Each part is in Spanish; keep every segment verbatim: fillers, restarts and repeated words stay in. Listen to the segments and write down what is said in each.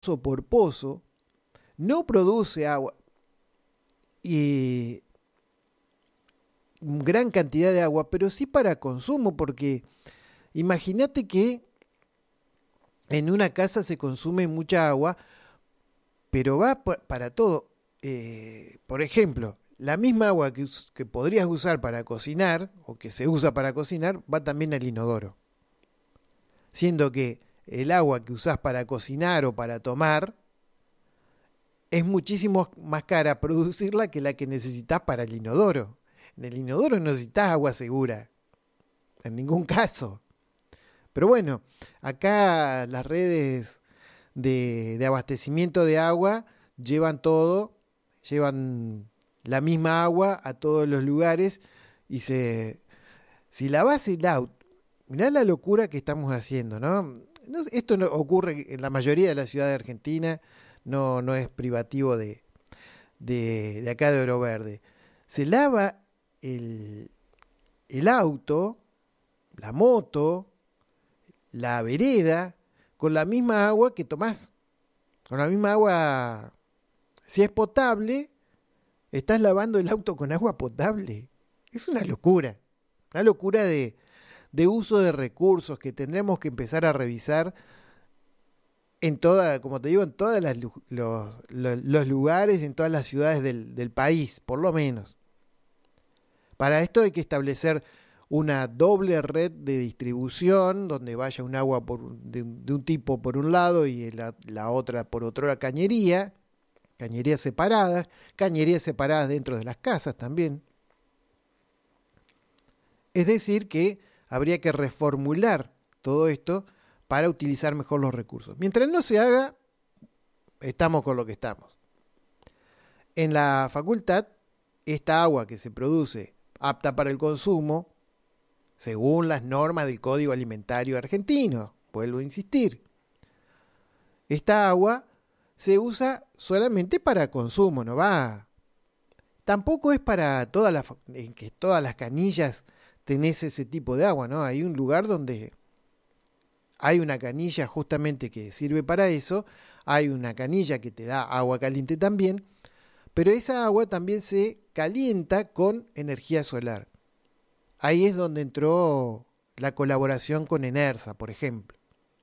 pozo por pozo, no produce agua y gran cantidad de agua, pero sí para consumo, porque imagínate que en una casa se consume mucha agua, pero va pa- para todo. Eh, por ejemplo, la misma agua que, us- que podrías usar para cocinar, o que se usa para cocinar, va también al inodoro. Siendo que el agua que usás para cocinar o para tomar es muchísimo más cara producirla que la que necesitas para el inodoro. En el inodoro no necesitas agua segura, en ningún caso. Pero bueno, acá las redes de, de abastecimiento de agua llevan todo, llevan la misma agua a todos los lugares y se, si lavas el auto, mirá la locura que estamos haciendo, ¿no? No, esto no ocurre en la mayoría de las ciudades de Argentina, no, no es privativo de, de, de acá de Oro Verde. Se lava el, el auto, la moto, la vereda, con la misma agua que tomás. Con la misma agua, si es potable, estás lavando el auto con agua potable. Es una locura. Una locura de, de uso de recursos que tendremos que empezar a revisar en toda, como te digo, en todos los, los, los lugares, en todas las ciudades del, del país, por lo menos. Para esto hay que establecer una doble red de distribución donde vaya un agua por, de, de un tipo por un lado y la, la otra por otro la cañería, cañerías separadas, cañerías separadas dentro de las casas también. Es decir, que habría que reformular todo esto para utilizar mejor los recursos. Mientras no se haga, estamos con lo que estamos. En la facultad, esta agua que se produce apta para el consumo, según las normas del Código Alimentario Argentino, vuelvo a insistir, esta agua se usa solamente para consumo, no va. Tampoco es para todas las, en que todas las canillas tenés ese tipo de agua, ¿no? Hay un lugar donde hay una canilla justamente que sirve para eso, hay una canilla que te da agua caliente también, pero esa agua también se calienta con energía solar. Ahí es donde entró la colaboración con Enersa, por ejemplo.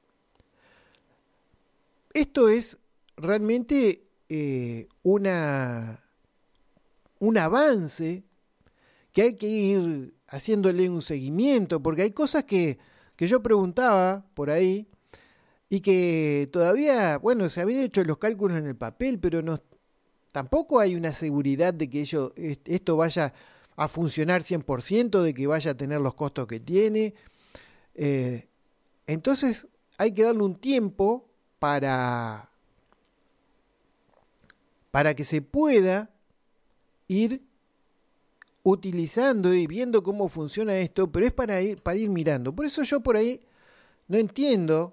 Esto es realmente eh, una, un avance que hay que ir haciéndole un seguimiento, porque hay cosas que, que yo preguntaba por ahí y que todavía, bueno, se habían hecho los cálculos en el papel, pero no, tampoco hay una seguridad de que ello, esto vaya a funcionar cien por ciento, de que vaya a tener los costos que tiene. Eh, entonces hay que darle un tiempo para, para que se pueda ir utilizando y viendo cómo funciona esto, pero es para ir, para ir mirando. Por eso yo por ahí no entiendo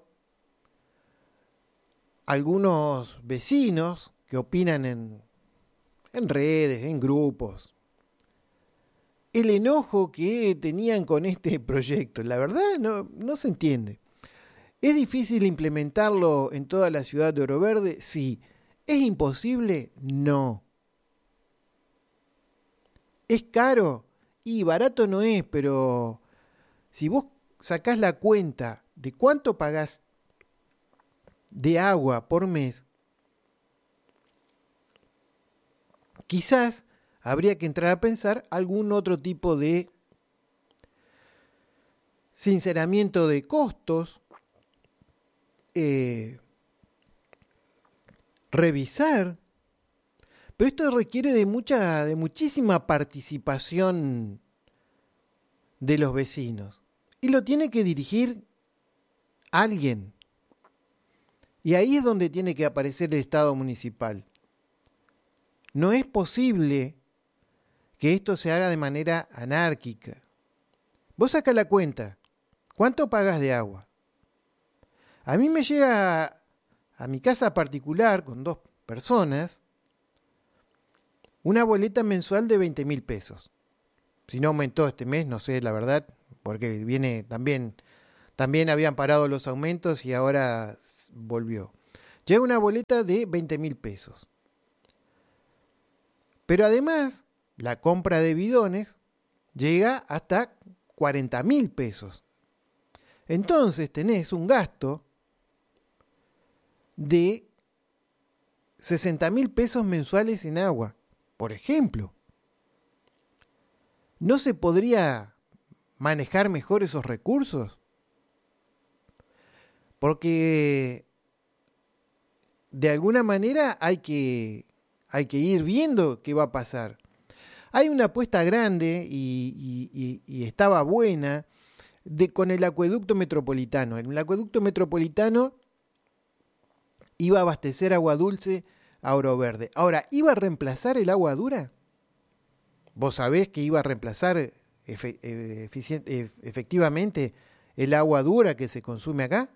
algunos vecinos que opinan en, en redes, en grupos, el enojo que tenían con este proyecto. La verdad no, no se entiende. ¿Es difícil implementarlo en toda la ciudad de Oro Verde? Sí. ¿Es imposible? No. ¿Es caro? Y barato no es, pero si vos sacás la cuenta de cuánto pagás de agua por mes, quizás habría que entrar a pensar algún otro tipo de sinceramiento de costos, eh, revisar, pero esto requiere de mucha, de muchísima participación de los vecinos y lo tiene que dirigir alguien. Y ahí es donde tiene que aparecer el Estado municipal. No es posible que esto se haga de manera anárquica. Vos sacás la cuenta. ¿Cuánto pagas de agua? A mí me llega a mi casa particular con dos personas una boleta mensual de veinte mil pesos. Si no aumentó este mes, no sé la verdad, porque viene también, también habían parado los aumentos y ahora volvió. llega una boleta de veinte mil pesos. Pero además, la compra de bidones llega hasta cuarenta mil pesos. Entonces tenés un gasto de sesenta mil pesos mensuales en agua, por ejemplo. ¿No se podría manejar mejor esos recursos? Porque de alguna manera hay que, hay que ir viendo qué va a pasar. Hay una apuesta grande y, y, y, y estaba buena de, con el acueducto metropolitano. El acueducto metropolitano iba a abastecer agua dulce a Oro Verde. Ahora, ¿iba a reemplazar el agua dura? ¿Vos sabés que iba a reemplazar efe, eficient, efectivamente el agua dura que se consume acá?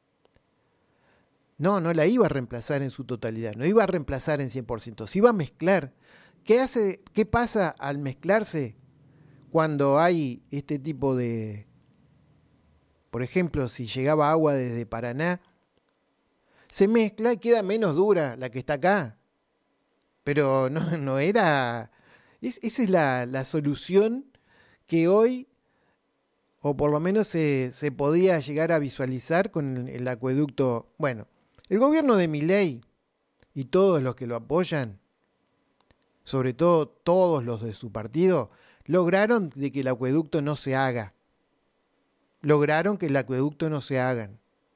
No, no la iba a reemplazar en su totalidad, no iba a reemplazar en cien por ciento, se iba a mezclar. ¿Qué hace, qué pasa al mezclarse cuando hay este tipo de, por ejemplo, si llegaba agua desde Paraná, se mezcla y queda menos dura la que está acá? Pero no, no era... Es, esa es la, la solución que hoy, o por lo menos se, se podía llegar a visualizar con el, el acueducto. Bueno, el gobierno de Milei y todos los que lo apoyan, sobre todo todos los de su partido, lograron de que el acueducto no se haga. Lograron que el acueducto no se haga.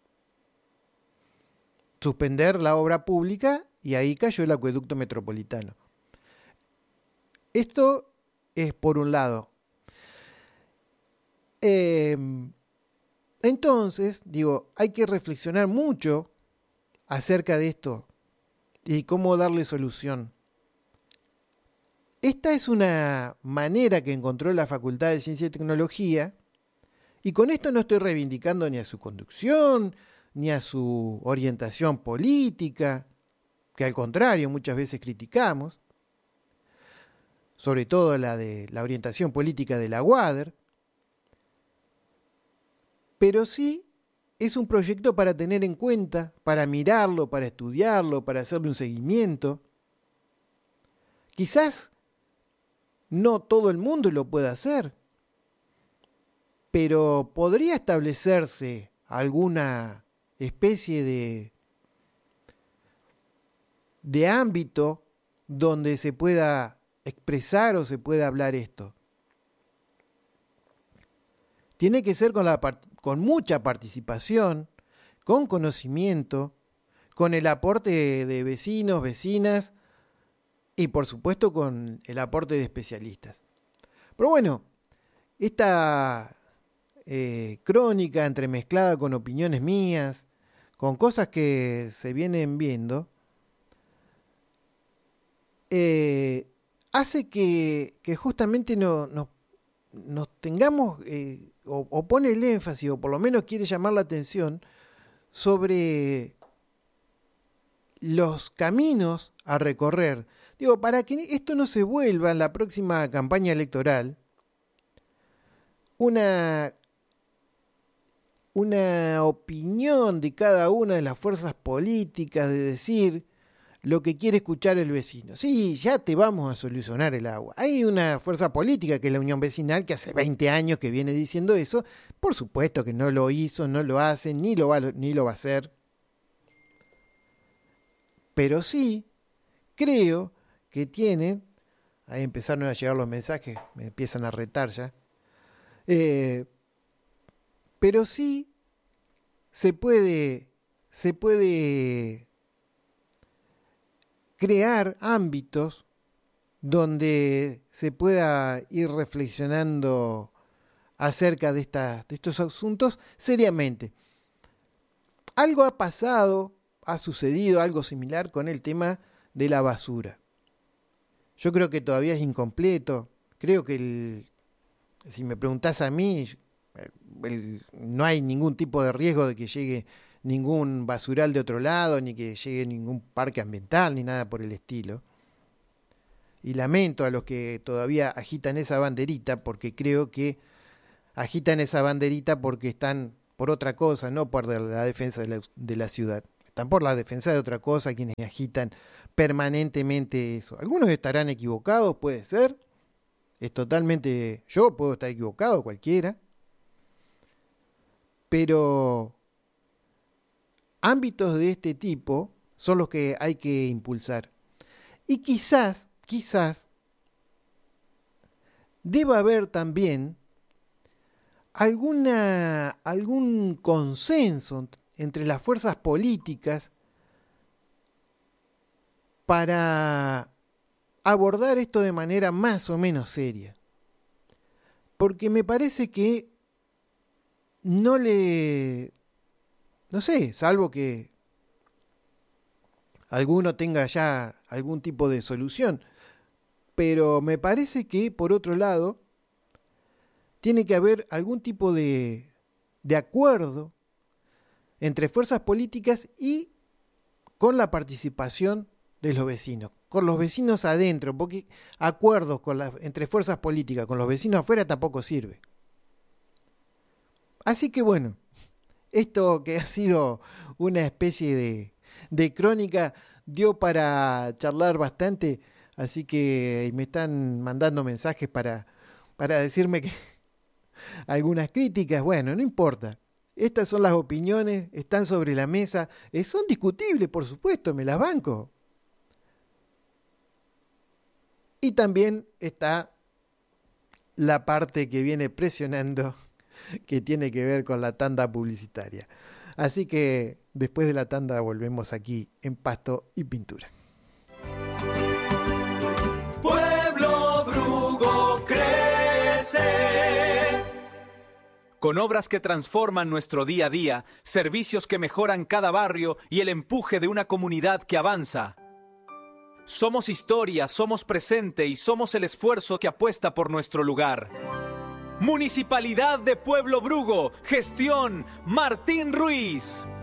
Suspender la obra pública y ahí cayó el acueducto metropolitano. Esto es por un lado. Eh, entonces, digo, hay que reflexionar mucho acerca de esto y cómo darle solución. Esta es una manera que encontró la Facultad de Ciencia y Tecnología, y con esto no estoy reivindicando ni a su conducción, ni a su orientación política, que al contrario muchas veces criticamos, sobre todo la de la orientación política de la UADER, pero sí es un proyecto para tener en cuenta, para mirarlo, para estudiarlo, para hacerle un seguimiento. Quizás no todo el mundo lo pueda hacer, pero podría establecerse alguna especie de, de ámbito donde se pueda expresar o se pueda hablar esto. Tiene que ser con, la, con mucha participación, con conocimiento, con el aporte de vecinos, vecinas y por supuesto con el aporte de especialistas. Pero bueno, esta eh, crónica entremezclada con opiniones mías, con cosas que se vienen viendo, eh, hace que, que justamente no, no, nos tengamos, eh, o, o pone el énfasis, o por lo menos quiere llamar la atención, sobre los caminos a recorrer. Digo, para que esto no se vuelva en la próxima campaña electoral una, una opinión de cada una de las fuerzas políticas de decir lo que quiere escuchar el vecino. Sí, ya te vamos a solucionar el agua. Hay una fuerza política que es la Unión Vecinal que hace veinte años que viene diciendo eso. Por supuesto que no lo hizo, no lo hace, ni lo va, ni lo va a hacer. Pero sí, creo que tienen, ahí empezaron a llegar los mensajes, me empiezan a retar ya, eh, pero sí se puede, se puede crear ámbitos donde se pueda ir reflexionando acerca de, esta, de estos asuntos seriamente. Algo ha pasado, ha sucedido algo similar con el tema de la basura. Yo creo que todavía es incompleto. Creo que, el, si me preguntás a mí, el, no hay ningún tipo de riesgo de que llegue ningún basural de otro lado, ni que llegue ningún parque ambiental, ni nada por el estilo. Y lamento a los que todavía agitan esa banderita, porque creo que agitan esa banderita porque están por otra cosa, no por la defensa de la, de la ciudad. están por la defensa de otra cosa quienes agitan permanentemente eso. Algunos estarán equivocados, puede ser. Es totalmente... Yo puedo estar equivocado, cualquiera. Pero ámbitos de este tipo son los que hay que impulsar. Y quizás, quizás, deba haber también alguna, algún consenso entre las fuerzas políticas para abordar esto de manera más o menos seria. Porque me parece que no le... no sé, salvo que alguno tenga ya algún tipo de solución, pero me parece que, por otro lado, tiene que haber algún tipo de, de acuerdo entre fuerzas políticas y con la participación de los vecinos, con los vecinos adentro, porque acuerdos con la, entre fuerzas políticas con los vecinos afuera tampoco sirve. Así que bueno, esto que ha sido una especie de, de crónica dio para charlar bastante, así que me están mandando mensajes para, para decirme que algunas críticas, bueno, no importa. Estas son las opiniones, están sobre la mesa, eh, son discutibles, por supuesto, me las banco. Y también está la parte que viene presionando, que tiene que ver con la tanda publicitaria. Así que después de la tanda volvemos aquí en Pasto y Pintura. Pueblo Brugo crece. Con obras que transforman nuestro día a día, servicios que mejoran cada barrio y el empuje de una comunidad que avanza. Somos historia, somos presente y somos el esfuerzo que apuesta por nuestro lugar. Municipalidad de Pueblo Brugo, gestión Martín Ruiz.